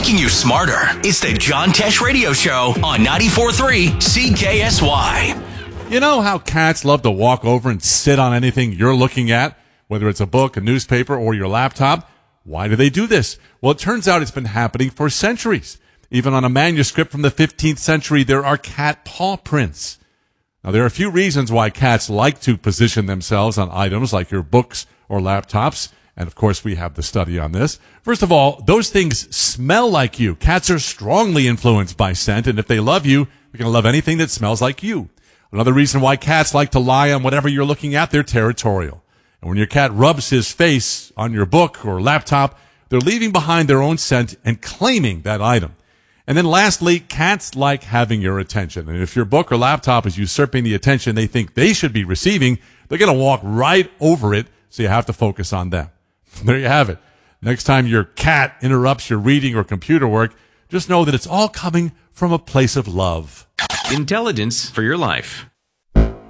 making you smarter. It's the John Tesh Radio Show on 94.3 CKSY. You know how cats love to walk over and sit on anything you're looking at, whether it's a book, a newspaper, or your laptop? Why do they do this? Well, it turns out it's been happening for centuries. Even on a manuscript from the 15th century, there are cat paw prints. Now, there are a few reasons why cats like to position themselves on items like your books or laptops. And, of course, we have the study on this. First of all, those things smell like you. Cats are strongly influenced by scent, and if they love you, they're going to love anything that smells like you. Another reason why cats like to lie on whatever you're looking at, they're territorial. And when your cat rubs his face on your book or laptop, they're leaving behind their own scent and claiming that item. And then lastly, cats like having your attention. And if your book or laptop is usurping the attention they think they should be receiving, they're going to walk right over it, so you have to focus on them. There you have it. Next time your cat interrupts your reading or computer work, just know that it's all coming from a place of love. Intelligence for your life.